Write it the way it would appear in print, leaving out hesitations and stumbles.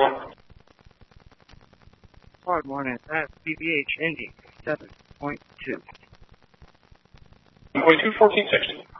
1. Hard morning at BBH Indy 7.2. 7.2, 1460.